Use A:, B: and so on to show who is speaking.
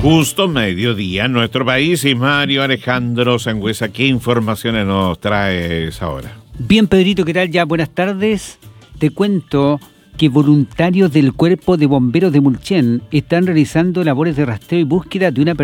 A: Justo mediodía en nuestro país y Mario Alejandro Sangüesa, ¿qué informaciones nos traes ahora?
B: Bien, Pedrito, ¿qué tal? Ya, buenas tardes. Te cuento que voluntarios del Cuerpo de Bomberos de Mulchen están realizando labores de rastreo y búsqueda de una persona